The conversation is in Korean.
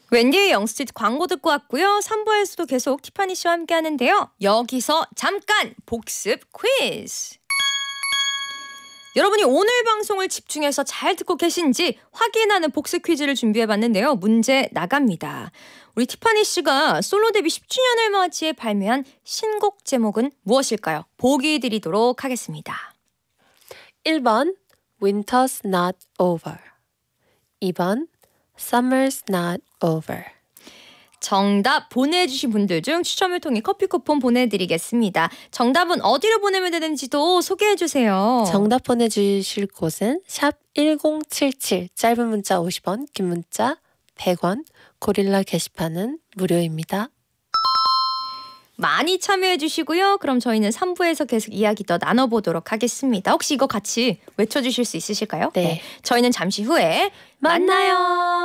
웬디의 영스트리트 광고 듣고 왔고요. 3부에서도 계속 티파니 씨와 함께 하는데요. 여기서 잠깐 복습 퀴즈. 여러분이 오늘 방송을 집중해서 잘 듣고 계신지 확인하는 복습 퀴즈를 준비해봤는데요. 문제 나갑니다. 우리 티파니 씨가 솔로 데뷔 10주년을 맞이해 발매한 신곡 제목은 무엇일까요? 보기 드리도록 하겠습니다. 1번 Winter's Not Over, 2번 Summer's Not Over. 정답 보내주신 분들 중 추첨을 통해 커피 쿠폰 보내드리겠습니다. 정답은 어디로 보내면 되는지도 소개해주세요. 정답 보내주실 곳은 샵 1077, 짧은 문자 50원, 긴 문자 100원, 고릴라 게시판은 무료입니다. 많이 참여해주시고요. 그럼 저희는 3부에서 계속 이야기 더 나눠보도록 하겠습니다. 혹시 이거 같이 외쳐주실 수 있으실까요? 네. 저희는 잠시 후에 만나요.